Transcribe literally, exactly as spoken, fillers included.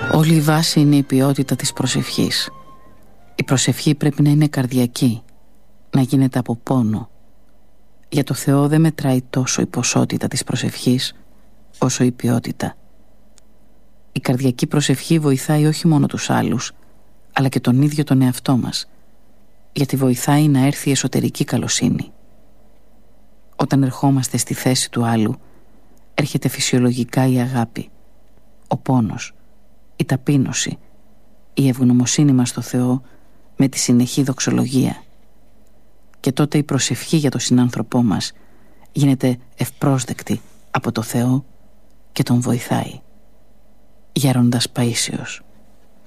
Όλη η βάση είναι η ποιότητα της προσευχής. Η προσευχή πρέπει να είναι καρδιακή, να γίνεται από πόνο. Για το Θεό δεν μετράει τόσο η ποσότητα της προσευχής, όσο η ποιότητα. Η καρδιακή προσευχή βοηθάει όχι μόνο τους άλλους, αλλά και τον ίδιο τον εαυτό μας, γιατί βοηθάει να έρθει η εσωτερική καλοσύνη. Όταν ερχόμαστε στη θέση του άλλου, έρχεται φυσιολογικά η αγάπη, ο πόνος, η ταπείνωση, η ευγνωμοσύνη μας στο Θεό με τη συνεχή δοξολογία. Και τότε η προσευχή για τον συνάνθρωπό μας γίνεται ευπρόσδεκτη από το Θεό και τον βοηθάει. Γέροντας Παΐσιος.